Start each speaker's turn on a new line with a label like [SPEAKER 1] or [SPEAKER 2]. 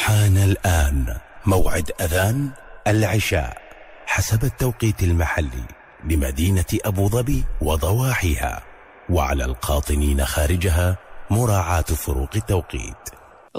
[SPEAKER 1] حان الآن موعد أذان العشاء حسب التوقيت المحلي بمدينة أبو ظبي وضواحيها، وعلى القاطنين خارجها مراعاة فروق التوقيت.